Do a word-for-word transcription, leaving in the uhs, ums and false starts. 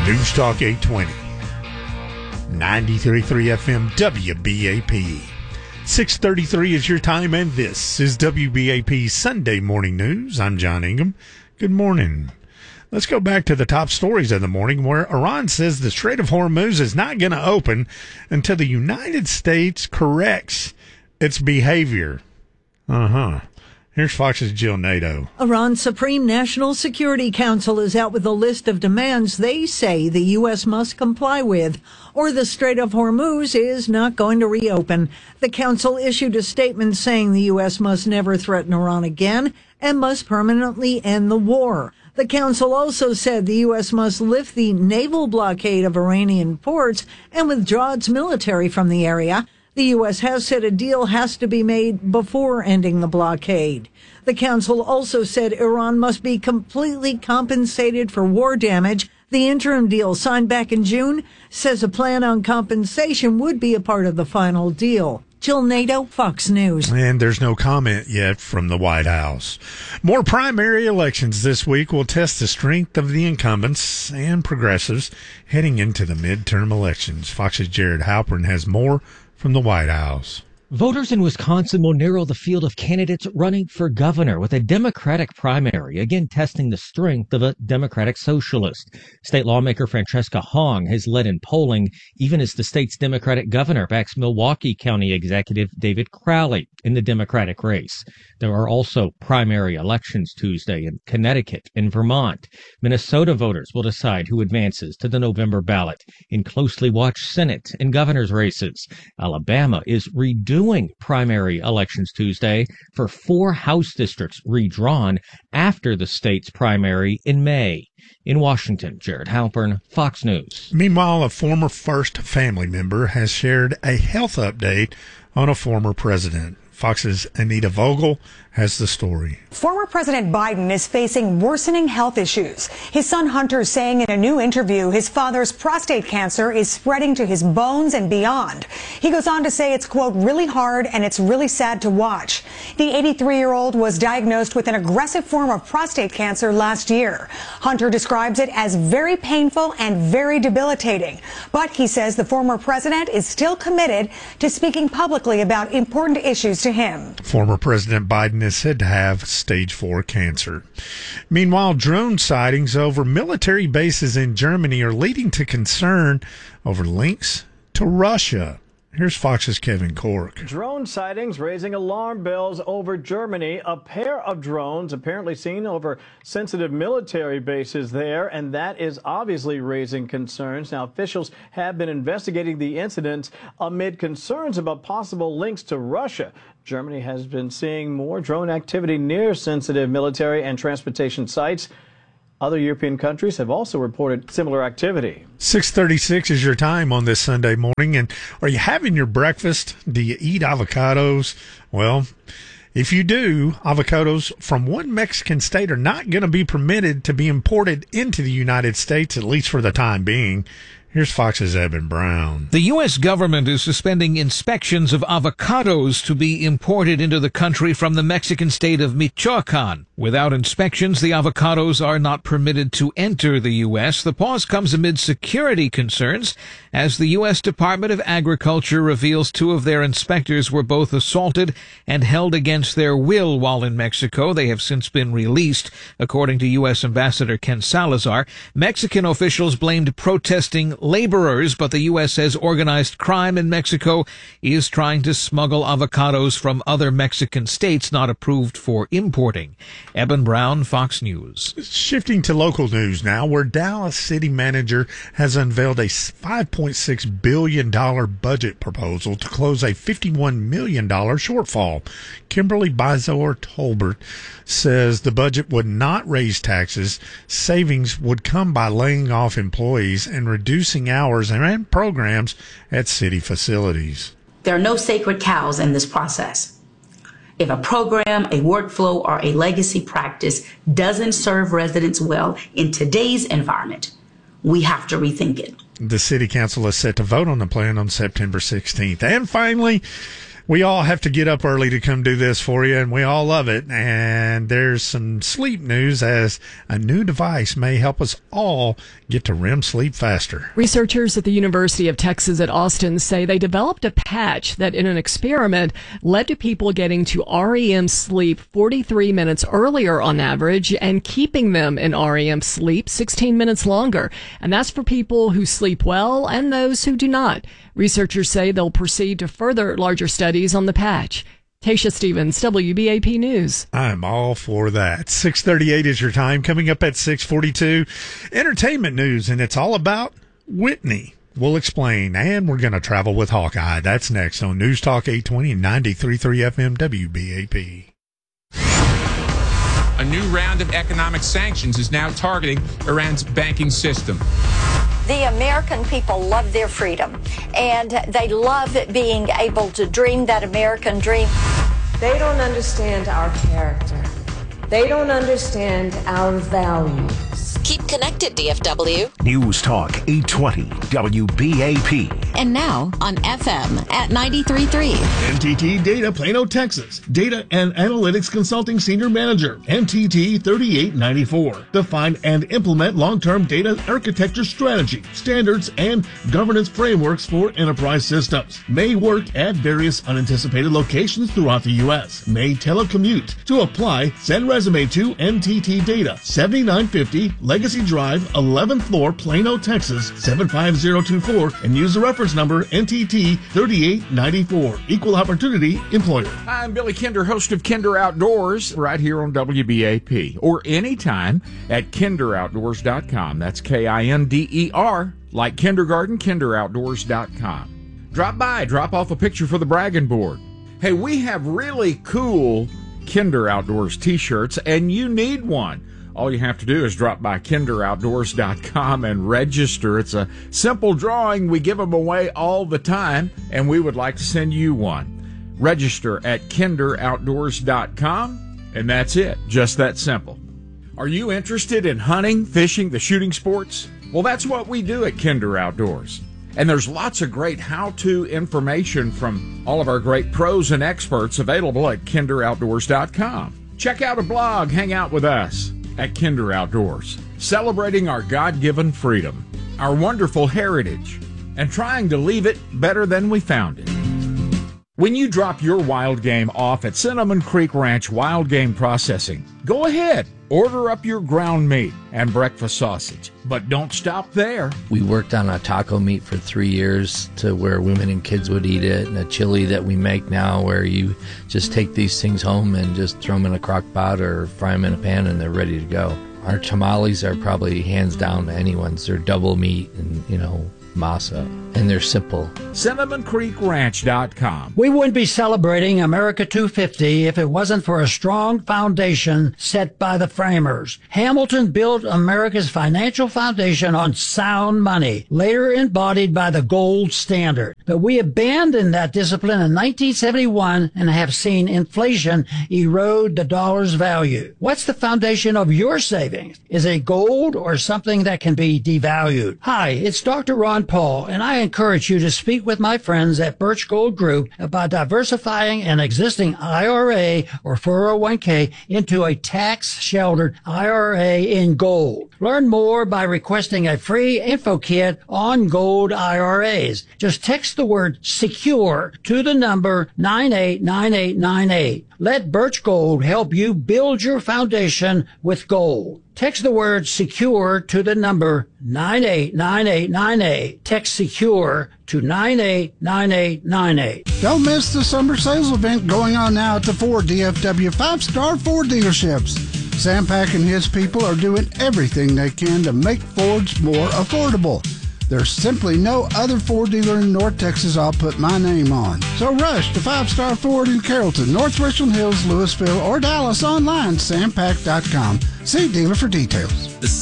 News Talk eight twenty. ninety-three point three F M W B A P. six thirty-three is your time, and this is W B A P Sunday Morning News. I'm John Ingham. Good morning. Let's go back to the top stories of the morning, where Iran says the Strait of Hormuz is not going to open until the United States corrects its behavior. Uh-huh. Here's Fox's Jill Nato. Iran's Supreme National Security Council is out with a list of demands they say the U S must comply with, or the Strait of Hormuz is not going to reopen. The council issued a statement saying the U S must never threaten Iran again and must permanently end the war. The council also said the U S must lift the naval blockade of Iranian ports and withdraw its military from the area. The U S has said a deal has to be made before ending the blockade. The council also said Iran must be completely compensated for war damage. The interim deal signed back in June says a plan on compensation would be a part of the final deal. Jill Nato, Fox News. And there's no comment yet from the White House. More primary elections this week will test the strength of the incumbents and progressives heading into the midterm elections. Fox's Jared Halpern has more from the White House. Voters in Wisconsin will narrow the field of candidates running for governor with a Democratic primary, again testing the strength of a Democratic socialist. State lawmaker Francesca Hong has led in polling, even as the state's Democratic governor backs Milwaukee County Executive David Crowley in the Democratic race. There are also primary elections Tuesday in Connecticut and Vermont. Minnesota voters will decide who advances to the November ballot in closely watched Senate and governor's races. Alabama is redoing Doing primary elections Tuesday for four House districts redrawn after the state's primary in May. In Washington, Jared Halpern, Fox News. Meanwhile, a former First family member has shared a health update on a former president. Fox's Anita Vogel has the story. Former President Biden is facing worsening health issues. His son Hunter saying in a new interview his father's prostate cancer is spreading to his bones and beyond. He goes on to say it's, quote, really hard and it's really sad to watch. The eighty-three-year-old was diagnosed with an aggressive form of prostate cancer last year. Hunter describes it as very painful and very debilitating. But he says the former president is still committed to speaking publicly about important issues to him. Former President Biden is said to have stage four cancer. Meanwhile, drone sightings over military bases in Germany are leading to concern over links to Russia. Here's Fox's Kevin Cork. Drone sightings raising alarm bells over Germany. A pair of drones apparently seen over sensitive military bases there, and that is obviously raising concerns. Now, officials have been investigating the incident amid concerns about possible links to Russia. Germany has been seeing more drone activity near sensitive military and transportation sites. Other European countries have also reported similar activity. six thirty-six is your time on this Sunday morning. And are you having your breakfast? Do you eat avocados? Well, if you do, avocados from one Mexican state are not going to be permitted to be imported into the United States, at least for the time being. Here's Fox's Eben Brown. The U S government is suspending inspections of avocados to be imported into the country from the Mexican state of Michoacan. Without inspections, the avocados are not permitted to enter the U S. The pause comes amid security concerns as the U S Department of Agriculture reveals two of their inspectors were both assaulted and held against their will while in Mexico. They have since been released, according to U S Ambassador Ken Salazar. Mexican officials blamed protesting laborers, but the U S says organized crime in Mexico is trying to smuggle avocados from other Mexican states not approved for importing. Eben Brown, Fox News. Shifting to local news now, where Dallas city manager has unveiled a five point six billion dollars budget proposal to close a fifty-one million dollars shortfall. Kimberly Bizor Tolbert says the budget would not raise taxes. Savings would come by laying off employees and reducing hours and programs at city facilities. There are no sacred cows in this process. If a program, a workflow, or a legacy practice doesn't serve residents well in today's environment, we have to rethink it. The city council is set to vote on the plan on September sixteenth. And finally, We all have to get up early to come do this for you, and we all love it. And there's some sleep news as a new device may help us all get to R E M sleep faster. Researchers at the University of Texas at Austin say they developed a patch that in an experiment led to people getting to R E M sleep forty-three minutes earlier on average and keeping them in R E M sleep sixteen minutes longer. And that's for people who sleep well and those who do not. Researchers say they'll proceed to further larger studies on the patch. Tasha Stevens, W B A P News. I'm all for that. six thirty-eight is your time. Coming up at six forty-two, entertainment news, and it's all about Whitney. We'll explain, and we're going to travel with Hawkeye. That's next on News Talk eight twenty and ninety-three point three F M W B A P. A new round of economic sanctions is now targeting Iran's banking system. The American people love their freedom, and they love being able to dream that American dream. They don't understand our character. They don't understand our values. Keep connected, D F W. News Talk eight twenty W B A P. And now on F M at ninety-three point three. N T T Data, Plano, Texas. Data and Analytics Consulting Senior Manager. N T T thirty-eight ninety-four. Define and implement long-term data architecture strategy, standards, and governance frameworks for enterprise systems. May work at various unanticipated locations throughout the U S. May telecommute. To apply, send resume to N T T Data, seventy-nine fifty Legacy Drive, eleventh floor, Plano, Texas, seven five zero two four, and use the reference number N T T thirty-eight ninety-four. Equal Opportunity Employer. Hi, I'm Billy Kinder, host of Kinder Outdoors, right here on W B A P, or anytime at kinder outdoors dot com. That's K I N D E R, like kindergarten, kinder outdoors dot com. Drop by, drop off a picture for the bragging board. Hey, we have really cool Kinder Outdoors t-shirts, and you need one. All you have to do is drop by kinder outdoors dot com and register. It's a simple drawing. We give them away all the time, and we would like to send you one. Register at kinder outdoors dot com, and that's it. Just that simple. Are you interested in hunting, fishing, the shooting sports? Well, that's what we do at Kinder Outdoors. And there's lots of great how-to information from all of our great pros and experts available at kinder outdoors dot com. Check out a blog, hang out with us at Kinder Outdoors, celebrating our God-given freedom, our wonderful heritage, and trying to leave it better than we found it. When you drop your wild game off at Cinnamon Creek Ranch Wild Game Processing, go ahead, order up your ground meat and breakfast sausage, but don't stop there. We worked on a taco meat for three years to where women and kids would eat it, and a chili that we make now where you just take these things home and just throw them in a crock pot or fry them in a pan and they're ready to go. Our tamales are probably hands down anyone's. They're double meat and, you know, masa, and they're simple. cinnamon creek ranch dot com. We wouldn't be celebrating America two fifty if it wasn't for a strong foundation set by the framers. Hamilton built America's financial foundation on sound money, later embodied by the gold standard. But we abandoned that discipline in nineteen seventy-one and have seen inflation erode the dollar's value. What's the foundation of your savings? Is it gold or something that can be devalued? Hi, it's Doctor Ron Paul, and I encourage you to speak with my friends at Birch Gold Group about diversifying an existing I R A or four oh one k into a tax-sheltered I R A in gold. Learn more by requesting a free info kit on gold I R As. Just text the word SECURE to the number nine eight nine eight nine eight. Let Birch Gold help you build your foundation with gold. Text the word SECURE to the number nine eight nine eight nine eight. Text SECURE to nine eight nine eight nine eight. Don't miss the summer sales event going on now at the Ford D F W five-star Ford dealerships. Sam Pack and his people are doing everything they can to make Fords more affordable. There's simply no other Ford dealer in North Texas I'll put my name on. So rush to Five Star Ford in Carrollton, North Richland Hills, Louisville, or Dallas online, sam pack dot com. See dealer for details.